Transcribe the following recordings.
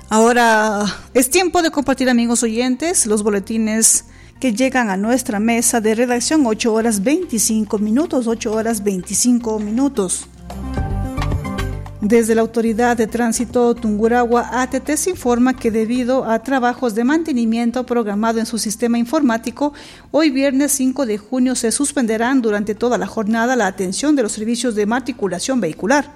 Ahora es tiempo de compartir, amigos oyentes, los boletines que llegan a nuestra mesa de redacción. 8 horas 25 minutos, 8 horas 25 minutos. Desde la Autoridad de Tránsito Tungurahua ATT se informa que debido a trabajos de mantenimiento programado en su sistema informático, hoy viernes 5 de junio se suspenderán durante toda la jornada la atención de los servicios de matriculación vehicular.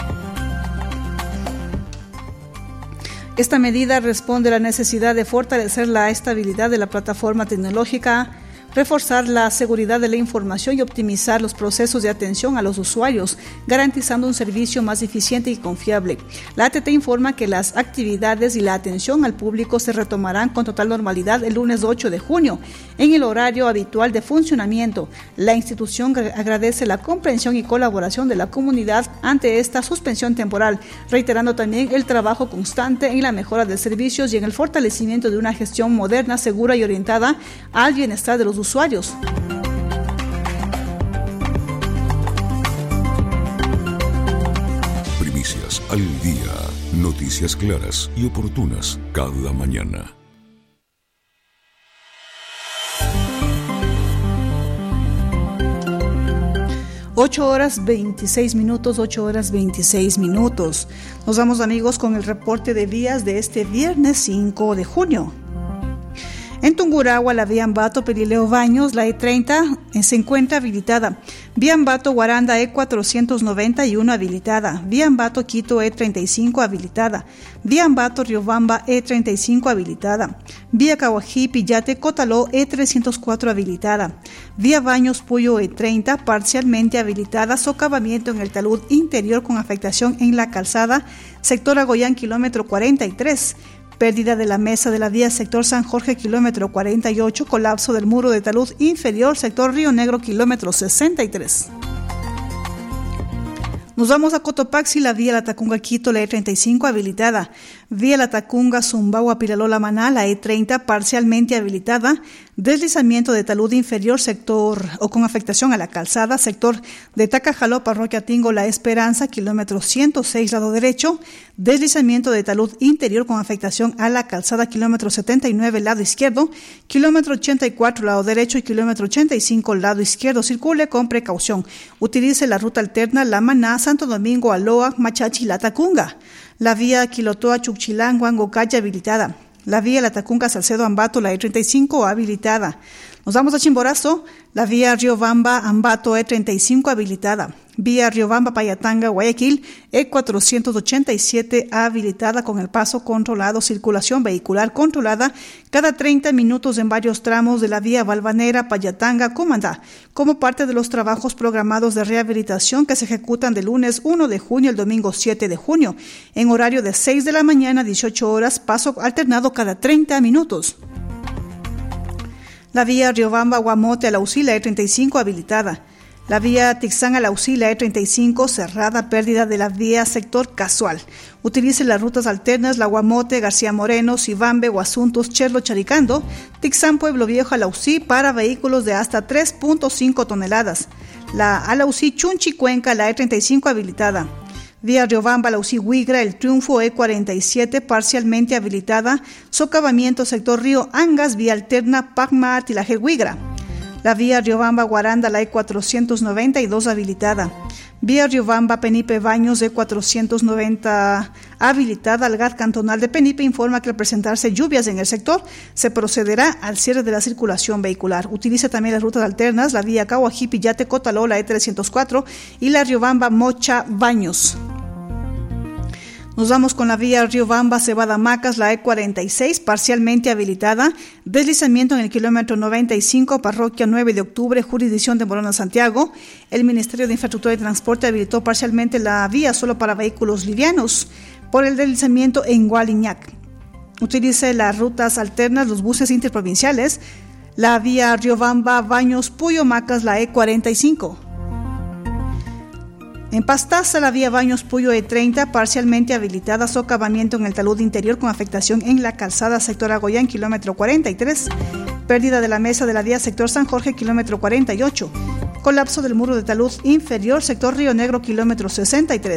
Esta medida responde a la necesidad de fortalecer la estabilidad de la plataforma tecnológica, reforzar la seguridad de la información y optimizar los procesos de atención a los usuarios, garantizando un servicio más eficiente y confiable. La ATT informa que las actividades y la atención al público se retomarán con total normalidad el lunes 8 de junio, en el horario habitual de funcionamiento. La institución agradece la comprensión y colaboración de la comunidad ante esta suspensión temporal, reiterando también el trabajo constante en la mejora de servicios y en el fortalecimiento de una gestión moderna, segura y orientada al bienestar de los usuarios. Primicias al día. Noticias claras y oportunas cada mañana. Ocho horas 26 minutos, 8 horas 26 minutos. Nos vamos, amigos, con el reporte de vías de este viernes 5 de junio. En Tungurahua, la vía Ambato-Perileo Baños, la E30, se encuentra habilitada. Vía Ambato-Guaranda E491 habilitada. Vía Ambato-Quito E35 habilitada. Vía Ambato-Riobamba E35 habilitada. Vía Cahuají-Pillate-Cotaló E304 habilitada. Vía Baños-Puyo E30 parcialmente habilitada. Socavamiento en el talud interior con afectación en la calzada. Sector Agoyán, kilómetro 43. Pérdida de la mesa de la vía sector San Jorge, kilómetro 48, colapso del muro de talud inferior, sector Río Negro, kilómetro 63. Nos vamos a Cotopaxi, la vía Latacunga-Quito, la E35 habilitada. Vía Latacunga-Zumbagua-Piralola-Maná, la E30 parcialmente habilitada. Deslizamiento de talud inferior, sector o con afectación a la calzada, sector de Tacajaló, Parroquia Tingo, La Esperanza, kilómetro 106, lado derecho. Deslizamiento de talud interior con afectación a la calzada, kilómetro 79, lado izquierdo. Kilómetro 84, lado derecho, y kilómetro 85, lado izquierdo. Circule con precaución. Utilice la ruta alterna La Maná, Santo Domingo, Aloa, Machachi, Latacunga. La vía Quilotoa, Chuchilán, Huangocaya habilitada. La vía Latacunga, Salcedo, Ambato, la E35 habilitada. Nos vamos a Chimborazo, la vía Riobamba, Ambato, E35 habilitada. Vía Riobamba, Payatanga, Guayaquil, E487 habilitada con el paso controlado, circulación vehicular controlada cada 30 minutos en varios tramos de la vía Valvanera, Payatanga, Comandá, como parte de los trabajos programados de rehabilitación que se ejecutan del lunes 1 de junio al domingo 7 de junio, en horario de 6 de la mañana a 18 horas, paso alternado cada 30 minutos. La vía Riobamba, Guamote, Alausí, la E35 habilitada. La vía Tixán, Alausí, la E35 cerrada, pérdida de la vía sector Casual. Utilice las rutas alternas, la Guamote, García Moreno, Sibambe, Guasuntos, Cherlo, Charicando, Tixán, Pueblo Viejo, Alausí, para vehículos de hasta 3.5 toneladas. La Alausí, Chunchi, Cuenca, la E35 habilitada. Vía Riobamba, Alausí, Huigra, El Triunfo, E47 parcialmente habilitada. Socavamiento, sector Río Angas, vía alterna, Pacma, Tilajel, Huigra. La vía Riobamba, Guaranda, la E492 habilitada. Vía Riobamba, Penipe, Baños, E490 habilitada. Algar Cantonal de Penipe informa que al presentarse lluvias en el sector, se procederá al cierre de la circulación vehicular. Utilice también las rutas alternas, la vía Cahuají, Pillate, Cotaló, la E304 y la Riobamba, Mocha, Baños. Nos vamos con la vía Riobamba, Cebada, Macas, la E46, parcialmente habilitada. Deslizamiento en el kilómetro 95, parroquia 9 de octubre, jurisdicción de Morona, Santiago. El Ministerio de Infraestructura y Transporte habilitó parcialmente la vía solo para vehículos livianos por el deslizamiento en Gualiñac. Utilice las rutas alternas, los buses interprovinciales, la vía Riobamba, Baños, Puyo, Macas, la E45. En Pastaza, la vía Baños Puyo E30 parcialmente habilitada, socavamiento en el talud interior con afectación en la calzada sector Agoyán, kilómetro 43, pérdida de la mesa de la vía sector San Jorge, kilómetro 48, colapso del muro de talud inferior, sector Río Negro, kilómetro 63.